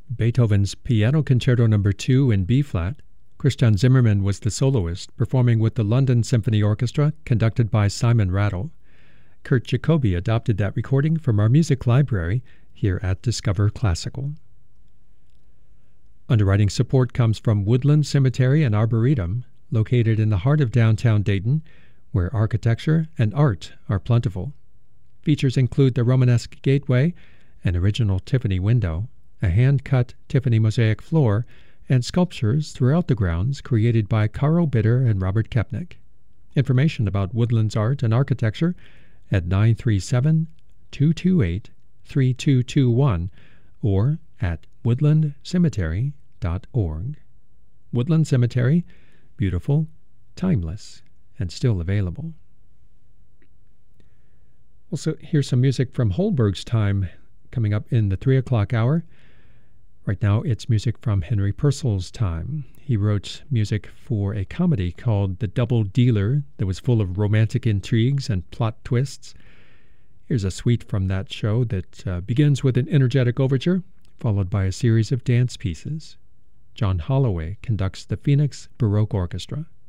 Beethoven's Piano Concerto No. 2 in B-flat, Christian Zimmermann was the soloist, performing with the London Symphony Orchestra, conducted by Simon Rattle. Kurt Jacoby adopted that recording from our music library here at Discover Classical. Underwriting support comes from Woodland Cemetery and Arboretum, located in the heart of downtown Dayton, where architecture and art are plentiful. Features include the Romanesque gateway, an original Tiffany window, a hand-cut Tiffany mosaic floor, and sculptures throughout the grounds created by Carl Bitter and Robert Kepnick. Information about Woodland's art and architecture at 937-228-3221 or at woodlandcemetery.org. Woodland Cemetery, beautiful, timeless, and still available. Also, here's some music from Holberg's time coming up in the 3 o'clock hour. Right now, it's music from Henry Purcell's time. He wrote music for a comedy called The Double Dealer that was full of romantic intrigues and plot twists. Here's a suite from that show that begins with an energetic overture, followed by a series of dance pieces. John Holloway conducts the Phoenix Baroque Orchestra.